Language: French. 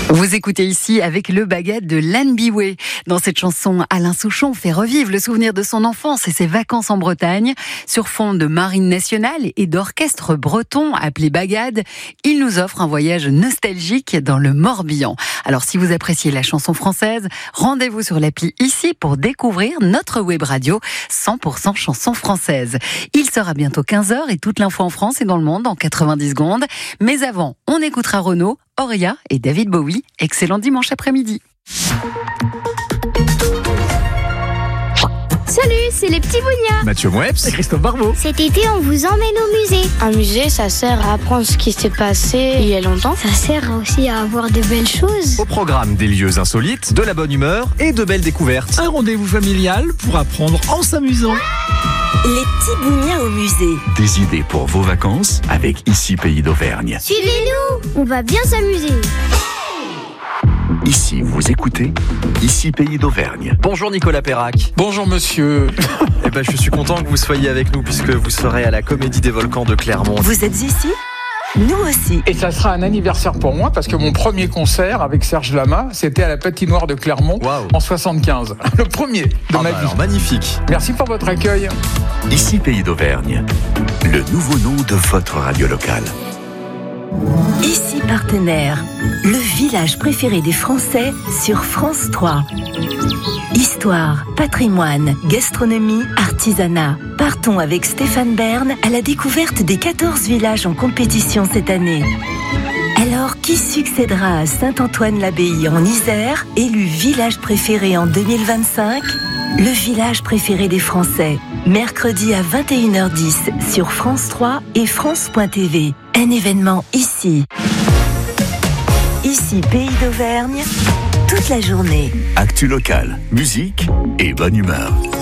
Vous écoutez ici avec le Bagad de Lan Biway. Dans cette chanson, Alain Souchon fait revivre le souvenir de son enfance et ses vacances en Bretagne. Sur fond de marine nationale et d'orchestre breton appelé Bagad, il nous offre un voyage nostalgique dans le Morbihan. Alors si vous appréciez la chanson française, rendez-vous sur l'appli ici pour découvrir notre web radio 100% chansons françaises. Il sera bientôt 15h et toute l'info en France et dans le monde en 90 secondes. Mais avant, on écoutera Renaud, Auria et David Bowie. Excellent dimanche après-midi. Salut, c'est les petits bougnats. Mathieu Moeps et Christophe Barbeau. Cet été, on vous emmène au musée. Un musée, ça sert à apprendre ce qui s'est passé il y a longtemps. Ça sert aussi à avoir de belles choses. Au programme, des lieux insolites, de la bonne humeur et de belles découvertes. Un rendez-vous familial pour apprendre en s'amusant. Les petits bougnats au musée. Des idées pour vos vacances avec Ici Pays d'Auvergne. Suivez-nous, on va bien s'amuser. Ici, vous écoutez Ici Pays d'Auvergne. Bonjour Nicolas Perrac. Bonjour monsieur. Je suis content que vous soyez avec nous puisque vous serez à la Comédie des Volcans de Clermont. Vous êtes ici ? Nous aussi. Et ça sera un anniversaire pour moi parce que mon premier concert avec Serge Lama, c'était à la Patinoire de Clermont en 75. Le premier de ma vie. Alors, magnifique. Merci pour votre accueil. Ici Pays d'Auvergne, le nouveau nom de votre radio locale. Ici Partenaire, le village préféré des Français sur France 3. Histoire, patrimoine, gastronomie, artisanat. Partons avec Stéphane Bern à la découverte des 14 villages en compétition cette année. Alors, qui succédera à Saint-Antoine-l'Abbaye en Isère, élu village préféré en 2025 ? Le village préféré des Français. Mercredi à 21h10 sur France 3 et France.tv. Un événement ici. Ici, Pays d'Auvergne, toute la journée. Actu locale, musique et bonne humeur.